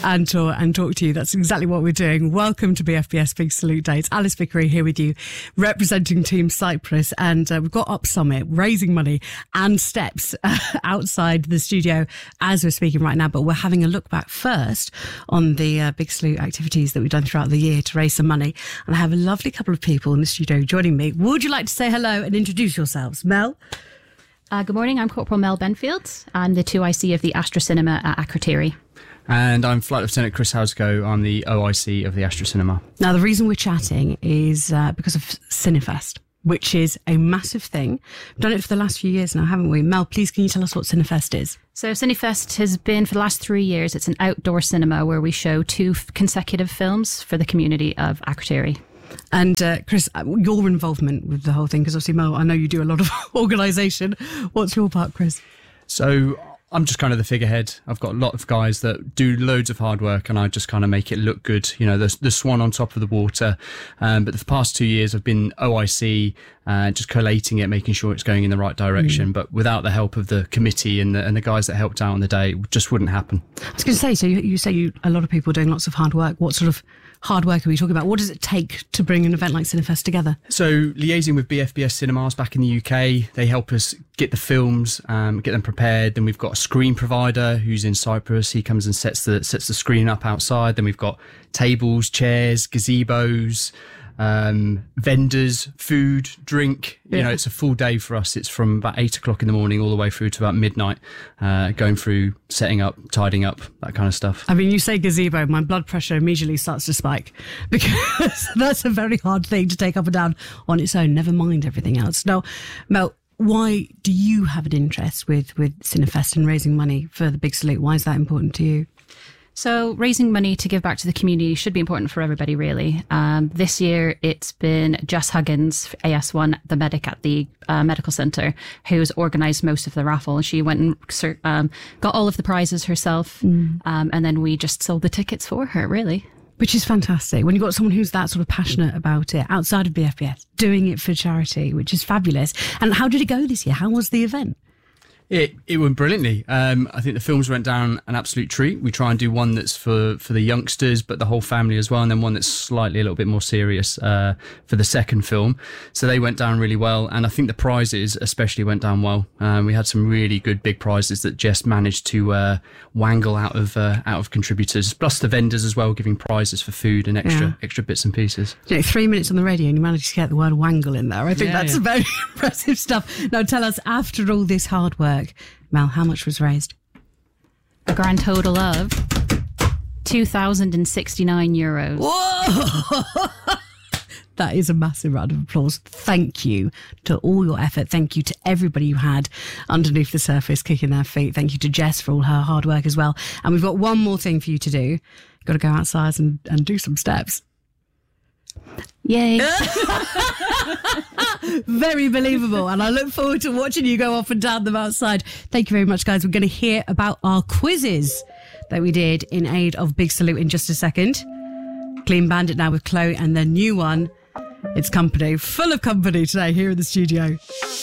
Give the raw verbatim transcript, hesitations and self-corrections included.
and tour and talk to you. That's exactly what we're doing. Welcome to B F B S Big Salute Day. It's Alice Vickery here with you, representing Team Cyprus. And uh, we've got Up Summit, raising money and steps uh, outside the studio as we're speaking right now. But we're having a look back first on the uh, Big Salute activities that we've done throughout the year to raise some money. And I have a lovely couple of people in the studio joining me. Would you like to say hello and introduce yourselves? Mel? Uh, good morning, I'm Corporal Mel Benfield. I'm the two I C of the Astra Cinema at Akrotiri. And I'm Flight Lieutenant Chris Housego. I'm the O I C of the Astra Cinema. Now, the reason we're chatting is uh, because of Cinefest, which is a massive thing. We've done it for the last few years now, haven't we? Mel, please, can you tell us what Cinefest is? So Cinefest has been, for the last three years, it's an outdoor cinema where we show two f- consecutive films for the community of Akrotiri. And uh, Chris, your involvement with the whole thing, because obviously, Mel, I know you do a lot of organisation. What's your part, Chris? So I'm just kind of the figurehead. I've got a lot of guys that do loads of hard work and I just kind of make it look good. You know, the, the swan on top of the water. Um, but the past two years I've been O I C, uh, just collating it, making sure it's going in the right direction. Mm. But without the help of the committee and the, and the guys that helped out on the day, it just wouldn't happen. I was going to say, so you, you say you, a lot of people are doing lots of hard work. What sort of hard work are we talking about? What does it take to bring an event like Cinefest together? So liaising with B F B S Cinemas back in the U K, they help us get the films, um, get them prepared. Then we've got a screen provider who's in Cyprus. He comes and sets the sets the screen up outside. Then we've got tables, chairs, gazebos, um, vendors, food, drink. You yeah. know, it's a full day for us. It's from about eight o'clock in the morning all the way through to about midnight, uh, going through, setting up, tidying up, that kind of stuff. I mean, you say gazebo, my blood pressure immediately starts to spike because that's a very hard thing to take up and down on its own, never mind everything else. Now, Mel, why do you have an interest with, with Cinefest and raising money for the Big Salute? Why is that important to you? So raising money to give back to the community should be important for everybody, really. Um, this year, it's been Jess Huggins, A S one, the medic at the uh, medical centre, who's organised most of the raffle. And she went and um, got all of the prizes herself. Mm. Um, and then we just sold the tickets for her, really. Which is fantastic. When you've got someone who's that sort of passionate about it, outside of B F B S, doing it for charity, which is fabulous. And how did it go this year? How was the event? It it went brilliantly. Um, I think the films went down an absolute treat. We try and do one that's for, for the youngsters, but the whole family as well, and then one that's slightly a little bit more serious uh, for the second film. So they went down really well, and I think the prizes especially went down well. Um, we had some really good big prizes that Jess managed to uh, wangle out of uh, out of contributors, plus the vendors as well, giving prizes for food and extra yeah. extra bits and pieces. You know, three minutes on the radio and you managed to get the word wangle in there. I think yeah, that's yeah. very impressive stuff. Now tell us, after all this hard work, Mel, how much was raised? A grand total of two thousand sixty-nine euros. Whoa! That is a massive round of applause. Thank you to all your effort. Thank you to everybody you had underneath the surface kicking their feet. Thank you to Jess for all her hard work as well. And we've got one more thing for you to do. You've got to go outside and, and do some steps. Yay. Very believable, and I look forward to watching you go up and down them outside. Thank you very much, guys. We're going to hear about our quizzes that we did in aid of Big Salute in just a second. Clean Bandit now with Chloe, and the new one, it's company, full of company today here in the studio.